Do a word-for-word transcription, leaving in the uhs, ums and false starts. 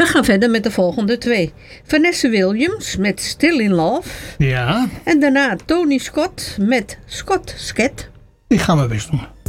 We gaan verder met de volgende twee. Vanessa Williams met Still in Love. Ja. En daarna Tony Scott met Scott Scat. Ik ga mijn best doen.